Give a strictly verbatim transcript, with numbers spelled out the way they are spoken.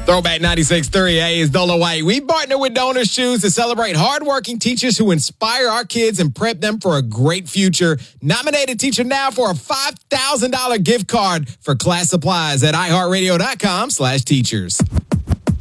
Throwback ninety-six point three, hey, it's Dolo White. We partner with Donors Shoes to celebrate hardworking teachers who inspire our kids and prep them for a great future. Nominate a teacher now for a five thousand dollars gift card for class supplies at iHeartRadio.com slash teachers.